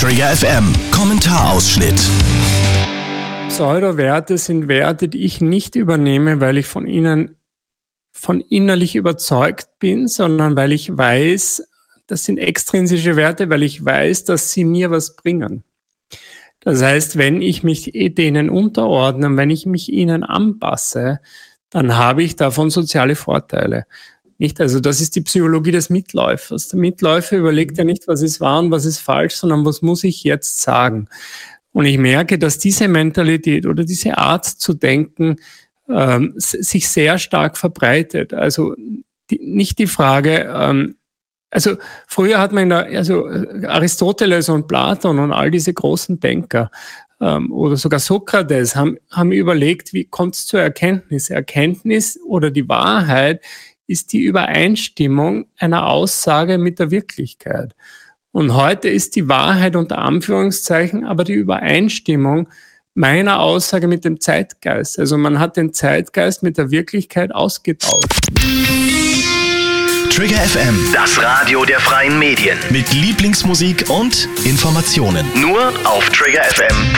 Trigger FM Kommentarausschnitt. Pseudo-Werte sind Werte, die ich nicht übernehme, weil ich von ihnen innerlich überzeugt bin, sondern weil ich weiß, das sind extrinsische Werte, weil ich weiß, dass sie mir was bringen. Das heißt, wenn ich mich denen unterordne und wenn ich mich ihnen anpasse, dann habe ich davon soziale Vorteile. Nicht? Also das ist die Psychologie des Mitläufers. Der Mitläufer überlegt ja nicht, was ist wahr und was ist falsch, sondern was muss ich jetzt sagen. Und ich merke, dass diese Mentalität oder diese Art zu denken sich sehr stark verbreitet. Also nicht die Frage, also früher hat man Aristoteles und Platon und all diese großen Denker oder sogar Sokrates haben überlegt, wie kommt es zur Erkenntnis? Erkenntnis oder die Wahrheit ist die Übereinstimmung einer Aussage mit der Wirklichkeit. Und heute ist die Wahrheit unter Anführungszeichen aber die Übereinstimmung meiner Aussage mit dem Zeitgeist. Also man hat den Zeitgeist mit der Wirklichkeit ausgetauscht. Trigger FM, das Radio der freien Medien. Mit Lieblingsmusik und Informationen. Nur auf triggerfm.fm.